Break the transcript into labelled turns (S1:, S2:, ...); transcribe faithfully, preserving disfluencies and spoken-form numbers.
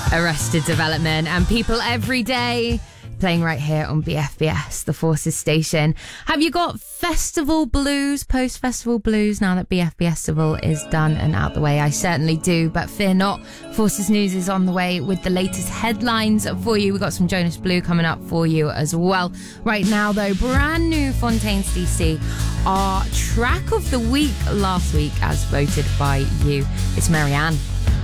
S1: Arrested Development and People Every Day, playing right here on B F B S, the Forces station. Have you got festival blues, post-festival blues, now that B F B Festival is done and out the way? I certainly do, but fear not. Forces News is on the way with the latest headlines for you. We've got some Jonas Blue coming up for you as well. Right now, though, brand new Fontaines D C, our track of the week last week as voted by you. It's Marianne.